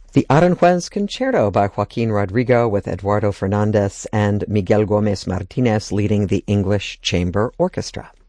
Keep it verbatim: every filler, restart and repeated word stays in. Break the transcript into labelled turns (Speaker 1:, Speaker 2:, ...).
Speaker 1: The Aranjuez Concerto by Joaquin Rodrigo with Eduardo Fernandez and Miguel Gomez Martinez leading the English Chamber Orchestra.